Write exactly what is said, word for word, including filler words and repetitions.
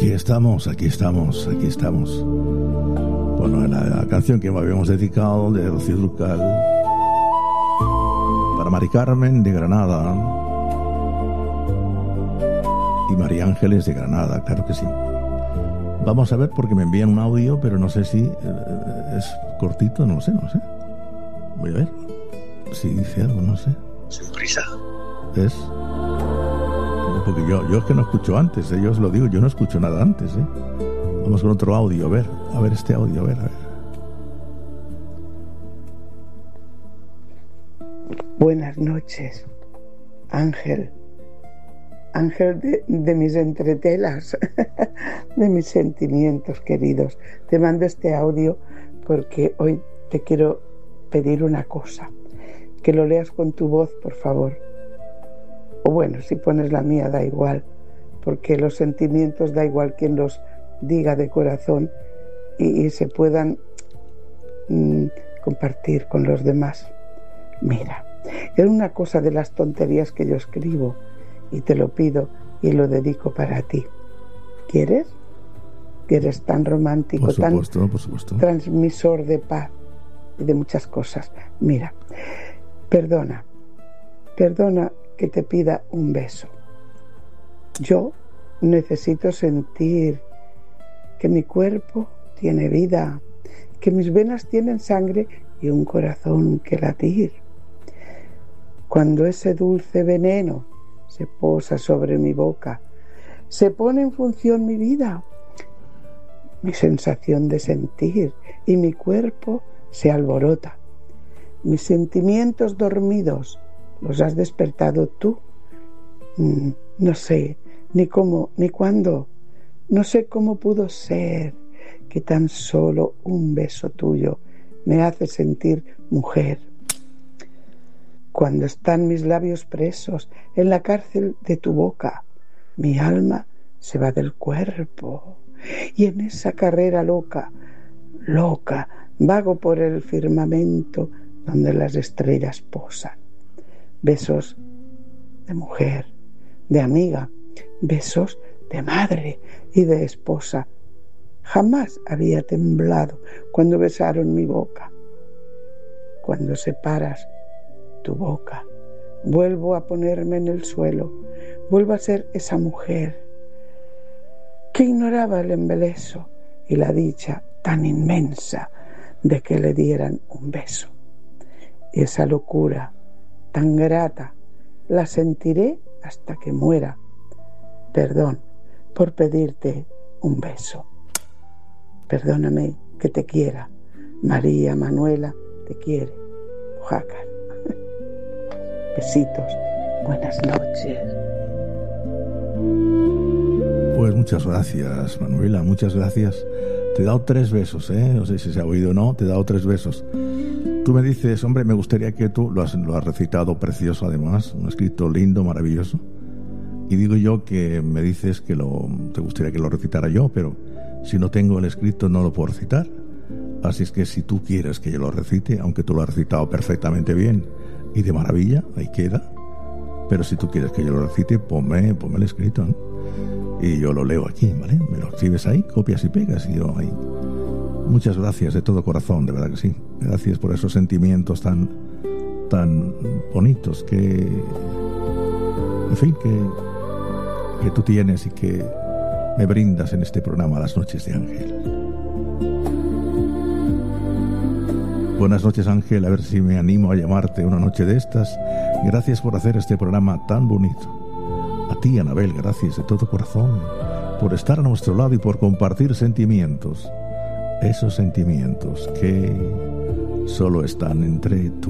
Aquí estamos, aquí estamos, aquí estamos. Bueno, la, la canción que habíamos dedicado de Rocío Dúrcal para Mari Carmen de Granada y María Ángeles de Granada, claro que sí. Vamos a ver porque me envían un audio, pero no sé si eh, es cortito, no lo sé, no lo sé. Voy a ver si dice algo, no sé. Sin prisa. Es... Porque yo, yo es que no escucho antes, ¿eh? Yo os lo digo, yo no escucho nada antes, ¿eh? Vamos con otro audio, a ver, a ver este audio, a ver, a ver. Buenas noches, Ángel. Ángel de, de mis entretelas, de mis sentimientos queridos. Te mando este audio porque hoy te quiero pedir una cosa. Que lo leas con tu voz, por favor. O bueno, si pones la mía da igual, porque los sentimientos da igual quien los diga de corazón y, y se puedan mmm, compartir con los demás. Mira, es una cosa de las tonterías que yo escribo y te lo pido y lo dedico para ti. ¿Quieres? Que eres tan romántico, por supuesto, tan por supuesto. transmisor de paz y de muchas cosas. Mira, perdona, perdona que te pida un beso. Yo necesito sentir que mi cuerpo tiene vida, que mis venas tienen sangre y un corazón que latir. Cuando ese dulce veneno se posa sobre mi boca, se pone en función mi vida, mi sensación de sentir y mi cuerpo se alborota. Mis sentimientos dormidos los has despertado tú. Mm, no sé ni cómo ni cuándo. No sé cómo pudo ser que tan solo un beso tuyo me hace sentir mujer. Cuando están mis labios presos en la cárcel de tu boca, mi alma se va del cuerpo. Y en esa carrera loca, loca, vago por el firmamento donde las estrellas posan. Besos de mujer, de amiga, besos de madre y de esposa. Jamás había temblado cuando besaron mi boca. Cuando separas tu boca, vuelvo a ponerme en el suelo, vuelvo a ser esa mujer que ignoraba el embeleso y la dicha tan inmensa de que le dieran un beso. Y esa locura tan grata la sentiré hasta que muera. Perdón por pedirte un beso. Perdóname que te quiera. María Manuela te quiere. Oaxaca. Besitos. Buenas noches. Pues muchas gracias, Manuela, muchas gracias. Te he dado tres besos, ¿eh? No sé si se ha oído o no, te he dado tres besos. Tú me dices, hombre, me gustaría que tú, lo has, lo has recitado precioso además, un escrito lindo, maravilloso. Y digo yo que me dices que lo, te gustaría que lo recitara yo, pero si no tengo el escrito no lo puedo recitar. Así es que si tú quieres que yo lo recite, aunque tú lo has recitado perfectamente bien y de maravilla, ahí queda. Pero si tú quieres que yo lo recite, ponme, ponme el escrito, ¿no? Y yo lo leo aquí, ¿vale? Me lo escribes ahí, copias y pegas y yo ahí. Muchas gracias de todo corazón, de verdad que sí. Gracias por esos sentimientos tan, tan bonitos que, en fin, que, que tú tienes y que me brindas en este programa Las Noches de Ángel. Buenas noches, Ángel, a ver si me animo a llamarte una noche de estas. Gracias por hacer este programa tan bonito. A ti, Anabel, gracias de todo corazón por estar a nuestro lado y por compartir sentimientos. Esos sentimientos que solo están entre tú